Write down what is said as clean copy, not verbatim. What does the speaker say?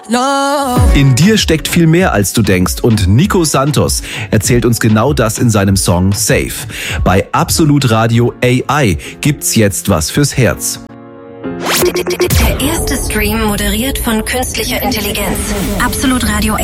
In dir steckt viel mehr, als du denkst, und Nico Santos erzählt uns genau das in seinem Song Safe. Bei Absolut Radio AI gibt's jetzt was fürs Herz. Der erste Stream moderiert von künstlicher Intelligenz. Absolut Radio